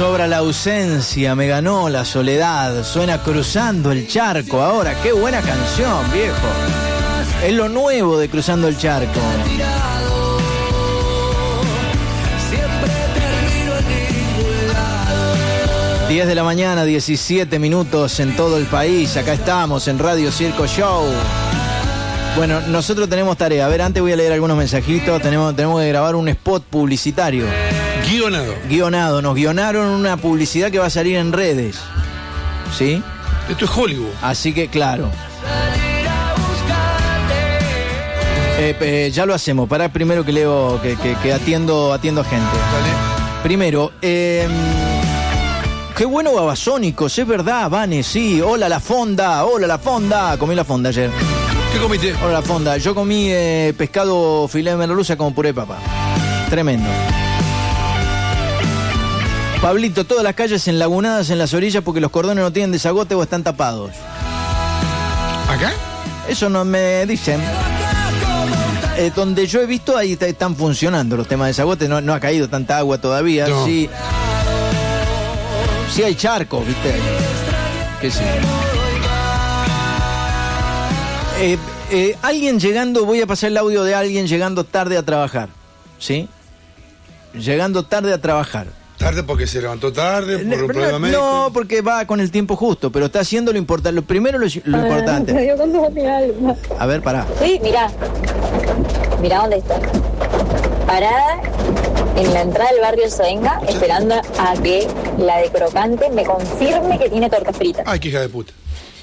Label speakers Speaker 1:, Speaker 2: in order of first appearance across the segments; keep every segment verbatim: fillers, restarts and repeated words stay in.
Speaker 1: sobra la ausencia, me ganó la soledad. Suena Cruzando el Charco ahora. Qué buena canción, viejo. Es lo nuevo de Cruzando el Charco. diez de la mañana, diecisiete minutos en todo el país. Acá estamos en Radio Circo Show. Bueno, nosotros tenemos tarea. A ver, antes voy a leer algunos mensajitos. Tenemos, tenemos que grabar un spot publicitario.
Speaker 2: Guionado.
Speaker 1: Guionado. Nos guionaron una publicidad que va a salir en redes. ¿Sí?
Speaker 2: Esto es Hollywood.
Speaker 1: Así que, claro. Eh, eh, ya lo hacemos. Pará primero que leo, que, que, que atiendo, atiendo gente.
Speaker 2: Dale.
Speaker 1: Primero, eh... qué bueno Babasónicos, es verdad, Vane, sí. Hola la fonda, hola la fonda. Comí la fonda ayer.
Speaker 2: ¿Qué comiste?
Speaker 1: Hola la fonda. Yo comí eh, pescado filé de merluza con puré de papa. Tremendo. Pablito, todas las calles enlagunadas en las orillas porque los cordones no tienen desagote o están tapados.
Speaker 2: ¿Acá?
Speaker 1: Eso no me dicen. Eh, donde yo he visto, ahí t- están funcionando los temas de desagote. No, no ha caído tanta agua todavía.
Speaker 2: No.
Speaker 1: Sí. Sí hay charcos, ¿viste? Que sí. Eh, eh, alguien llegando, voy a pasar el audio de alguien llegando tarde a trabajar, ¿sí? Llegando tarde a trabajar.
Speaker 2: Tarde porque se levantó tarde, por
Speaker 1: No,
Speaker 2: un problema
Speaker 1: no,
Speaker 2: médico.
Speaker 1: no, porque va con el tiempo justo, pero está haciendo lo importante. Lo primero, lo, lo
Speaker 3: Me
Speaker 1: importante.
Speaker 3: dio con toda mi alma.
Speaker 1: A ver, pará.
Speaker 3: Sí, mirá. Mirá dónde estoy. Parada en la entrada del barrio Soenga, esperando a que la de Crocante me confirme que tiene torta frita.
Speaker 2: Ay, qué hija de puta.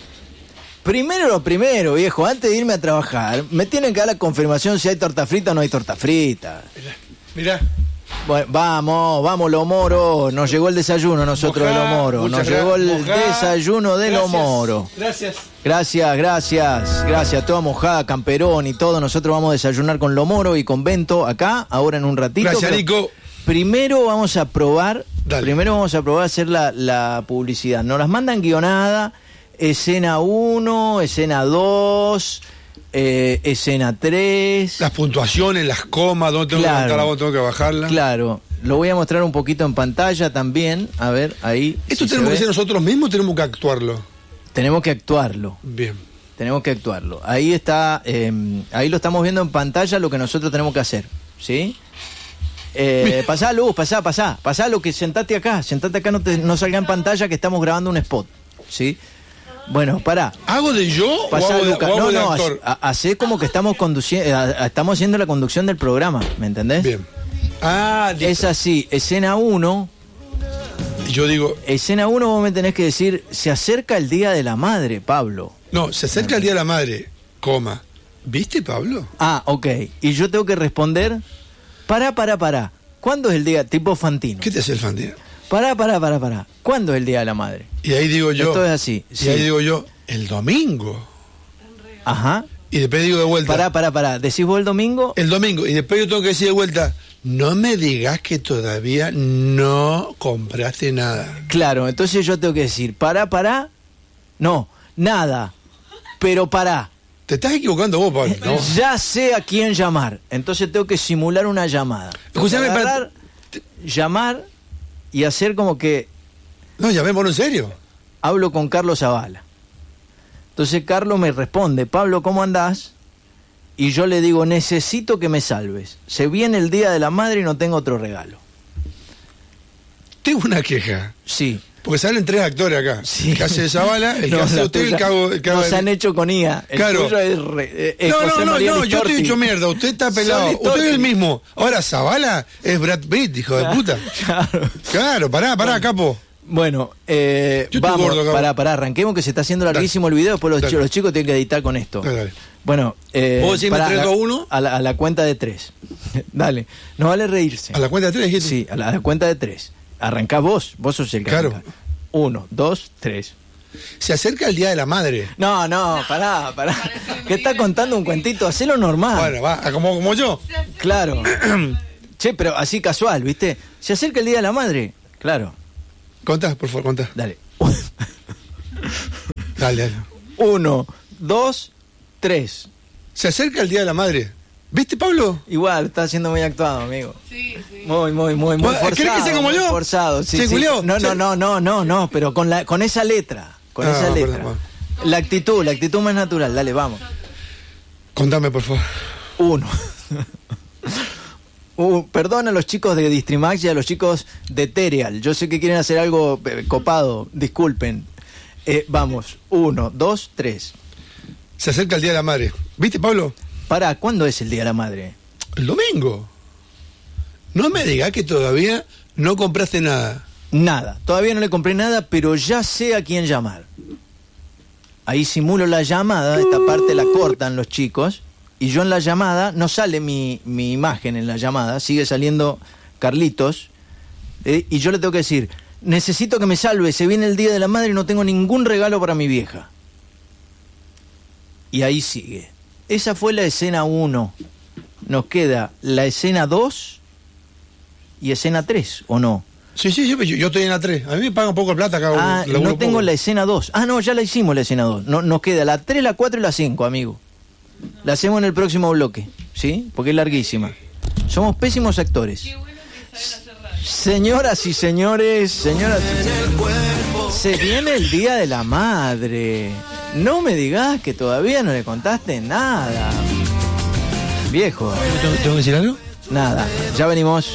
Speaker 1: Primero lo primero, viejo, antes de irme a trabajar, me tienen que dar la confirmación si hay torta frita o no hay torta frita.
Speaker 2: Mirá, mirá.
Speaker 1: Bueno, vamos, vamos, Lomoro. Nos llegó el desayuno nosotros
Speaker 2: Mojá,
Speaker 1: de Lomoro. Nos
Speaker 2: muchas
Speaker 1: llegó el
Speaker 2: gra- mojá.
Speaker 1: desayuno de
Speaker 2: Gracias,
Speaker 1: Lomoro.
Speaker 2: Gracias.
Speaker 1: Gracias, gracias, gracias. Toda mojada, camperón y todo. Nosotros vamos a desayunar con Lomoro y con Bento acá, ahora en un ratito.
Speaker 2: Gracias,
Speaker 1: pero
Speaker 2: Nico.
Speaker 1: Primero vamos a probar,
Speaker 2: Dale.
Speaker 1: primero vamos a probar a hacer la, la publicidad. Nos las mandan guionada, escena uno, escena dos, eh, escena tres.
Speaker 2: Las puntuaciones, las comas, dónde tengo
Speaker 1: Claro.
Speaker 2: que levantar la voz, tengo que bajarla.
Speaker 1: Claro, lo voy a mostrar un poquito en pantalla también. A ver, ahí.
Speaker 2: ¿Esto
Speaker 1: si se
Speaker 2: tenemos
Speaker 1: ve.
Speaker 2: que hacer nosotros mismos o tenemos que actuarlo?
Speaker 1: Tenemos que actuarlo.
Speaker 2: Bien.
Speaker 1: Tenemos que actuarlo. Ahí está, eh, ahí lo estamos viendo en pantalla lo que nosotros tenemos que hacer, ¿sí? Eh, pasá, Luz, pasá, pasá, pasá lo que sentate acá, sentate acá, no, te, no salga en pantalla que estamos grabando un spot, ¿sí? Bueno, pará.
Speaker 2: ¿Hago de yo o
Speaker 1: Pasá,
Speaker 2: hago de,
Speaker 1: Luca.
Speaker 2: o hago
Speaker 1: No,
Speaker 2: de
Speaker 1: no,
Speaker 2: actor?
Speaker 1: ha- hacé como que estamos conduciendo, estamos haciendo la conducción del programa, ¿me entendés?
Speaker 2: Bien. Ah, listo.
Speaker 1: Es así, escena uno,
Speaker 2: Yo digo,
Speaker 1: escena uno vos me tenés que decir, se acerca el Día de la Madre, Pablo.
Speaker 2: no, se acerca el Día de la Madre, coma. ¿Viste, Pablo?
Speaker 1: Ah, ok. Y yo tengo que responder, pará, pará, pará. ¿Cuándo es el día? Tipo Fantino.
Speaker 2: ¿Qué te hace el Fantino?
Speaker 1: Pará, pará, pará, pará. ¿Cuándo es el Día de la Madre?
Speaker 2: Y ahí digo yo.
Speaker 1: Esto es así.
Speaker 2: Y
Speaker 1: Sí.
Speaker 2: ahí digo yo, el domingo.
Speaker 1: Ajá.
Speaker 2: Y después digo de vuelta.
Speaker 1: Pará, pará, pará. ¿Decís vos el domingo?
Speaker 2: El domingo. Y después yo tengo que decir de vuelta, no me digas que todavía no compraste nada.
Speaker 1: Claro, entonces yo tengo que decir, pará, pará. No, nada. Pero pará.
Speaker 2: Te estás equivocando vos, Pablo. ¿no?
Speaker 1: Ya sé a quién llamar. Entonces tengo que simular una llamada. Tengo que
Speaker 2: Escúchame,
Speaker 1: agarrar, llamar y hacer como que
Speaker 2: No, llamémoslo en serio.
Speaker 1: hablo con Carlos Zavala. Entonces Carlos me responde, Pablo, ¿cómo andás? Y yo le digo, necesito que me salves. Se viene el Día de la Madre y no tengo otro regalo.
Speaker 2: Tengo una queja.
Speaker 1: Sí.
Speaker 2: Porque salen tres actores acá.
Speaker 1: Sí.
Speaker 2: El que hace de Zavala, el
Speaker 1: No,
Speaker 2: que hace
Speaker 1: la
Speaker 2: usted, el
Speaker 1: tuya
Speaker 2: que hago... El que hago
Speaker 1: nos
Speaker 2: el-
Speaker 1: han hecho con I A. El
Speaker 2: Claro.
Speaker 1: tuyo es, re- es
Speaker 2: No,
Speaker 1: José
Speaker 2: no, no,
Speaker 1: María
Speaker 2: no, yo te he
Speaker 1: Listorti.
Speaker 2: dicho mierda, usted está pelado,
Speaker 1: Son
Speaker 2: usted es el
Speaker 1: Listorti.
Speaker 2: mismo. Ahora Zavala es Brad Pitt, hijo de puta.
Speaker 1: Claro.
Speaker 2: Claro, pará, pará, capo.
Speaker 1: Bueno, eh,
Speaker 2: Yo estoy
Speaker 1: vamos,
Speaker 2: gordo, cabrón.
Speaker 1: pará, pará, arranquemos que se está haciendo larguísimo el video, después los,
Speaker 2: Dale.
Speaker 1: chi- los chicos tienen que editar con esto.
Speaker 2: Dale, dale.
Speaker 1: Bueno, eh,
Speaker 2: ¿Vos decime
Speaker 1: pará,
Speaker 2: tres,
Speaker 1: la-
Speaker 2: dos, uno?
Speaker 1: A la, a la cuenta de tres. Dale, no vale reírse.
Speaker 2: A la cuenta de tres dijiste.
Speaker 1: Sí, a la, a la cuenta de tres. Arrancá vos, vos sos el que
Speaker 2: Claro.
Speaker 1: arranca. Uno, dos, tres.
Speaker 2: Se acerca el Día de la Madre.
Speaker 1: No, no, pará, pará. Que está contando un cuentito, hacelo normal.
Speaker 2: Bueno, va, como, como yo.
Speaker 1: Claro. Che, pero así casual, ¿viste? Se acerca el Día de la Madre. Claro,
Speaker 2: Contá, por favor, contá.
Speaker 1: dale.
Speaker 2: Dale, dale.
Speaker 1: Uno, dos, tres.
Speaker 2: Se acerca el Día de la Madre. ¿Viste, Pablo?
Speaker 1: Igual, está siendo muy actuado, amigo.
Speaker 4: Sí, sí.
Speaker 1: Muy, muy, muy, muy forzado.
Speaker 2: ¿Querés que sea como yo?
Speaker 1: Forzado, sí,
Speaker 2: ¿Se
Speaker 1: sí.
Speaker 2: culió?
Speaker 1: No, no,
Speaker 2: ¿Se-
Speaker 1: no, no, no, no, pero con la, con esa letra, con
Speaker 2: Ah,
Speaker 1: esa letra.
Speaker 2: perdón.
Speaker 1: La actitud, la actitud más natural, dale, vamos.
Speaker 2: Contame, por favor.
Speaker 1: Uno. Uh, perdón a los chicos de Distrimax y a los chicos de Terial. Yo sé que quieren hacer algo eh, copado, disculpen. Eh, vamos, uno, dos, tres.
Speaker 2: Se acerca el Día de la Madre. ¿Viste, Pablo?
Speaker 1: Pará, ¿cuándo es el Día de la Madre?
Speaker 2: El domingo. No me digas que todavía no compraste nada.
Speaker 1: Nada, todavía no le compré nada, pero ya sé a quién llamar. Ahí simulo la llamada, esta parte la cortan los chicos, y yo en la llamada, no sale mi, mi imagen en la llamada, sigue saliendo Carlitos, eh, y yo le tengo que decir, necesito que me salve, se viene el Día de la Madre y no tengo ningún regalo para mi vieja. Y ahí sigue. Esa fue la escena uno. Nos queda la escena dos y escena tres, ¿o no?
Speaker 2: Sí, sí, yo, yo estoy en la tres. A mí me pagan poco de plata acá.
Speaker 1: Ah, no tengo la escena dos. Ah, no, ya la hicimos la escena dos. No, nos queda la tres, la cuatro y la cinco, amigo. La hacemos en el próximo bloque, ¿sí? Porque es larguísima. Somos pésimos actores.
Speaker 4: Qué bueno que saben hacer radio.
Speaker 1: Señoras y señores, señoras y señores, se viene el Día de la Madre. No me digas que todavía no le contaste nada. Viejo,
Speaker 2: ¿Tengo, tengo que decir algo?
Speaker 1: nada. Ya venimos.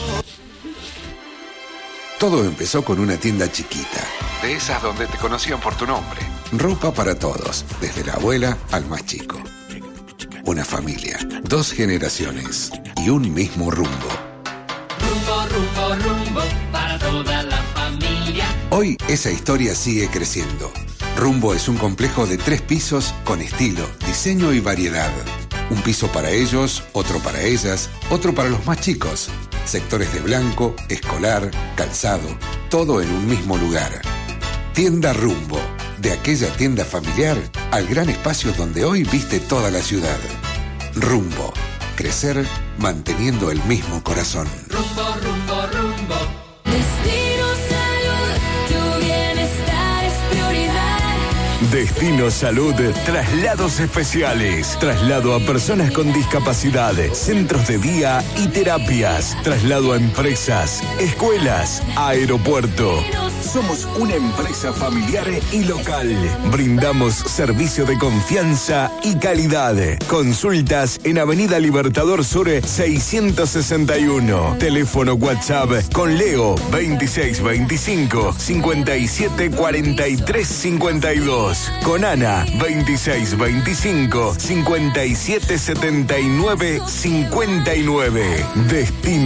Speaker 5: Todo empezó con una tienda chiquita, de esas donde te conocían por tu nombre. Ropa para todos, desde la abuela al más chico. Una familia, dos generaciones y un mismo rumbo.
Speaker 6: Rumbo, rumbo, rumbo, para toda la familia.
Speaker 5: Hoy esa historia sigue creciendo. Rumbo es un complejo de tres pisos con estilo, diseño y variedad. Un piso para ellos, otro para ellas, otro para los más chicos. Sectores de blanco, escolar, calzado, todo en un mismo lugar. Tienda Rumbo, de aquella tienda familiar al gran espacio donde hoy viste toda la ciudad. Rumbo, crecer manteniendo el mismo corazón.
Speaker 6: Rumbo, rumbo, rumbo.
Speaker 7: Destino Salud, tu bienestar es prioridad.
Speaker 8: Destino Salud, traslados especiales, traslado a personas con discapacidad, centros de día y terapias, traslado a empresas, escuelas, aeropuerto. Somos una empresa familiar y local. Brindamos servicio de confianza y calidad. Consultas en Avenida Libertador Sur seiscientos sesenta y uno. Teléfono WhatsApp con Leo veintiséis veinticinco cincuenta y siete cuarenta y tres cincuenta y dos. Con Ana veintiséis veinticinco cincuenta y siete setenta y nueve cincuenta y nueve. Destino